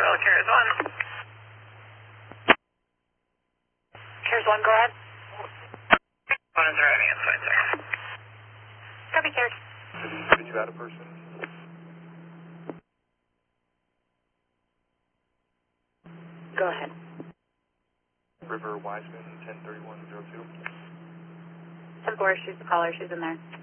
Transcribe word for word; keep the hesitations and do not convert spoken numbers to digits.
Central, Cares one. Cares one, go ahead. One is arriving at site, sir. Copy, Cares. Did you add a person? Go ahead. River Wiseman, ten thirty-one oh two. ten four, she's the caller, she's in there.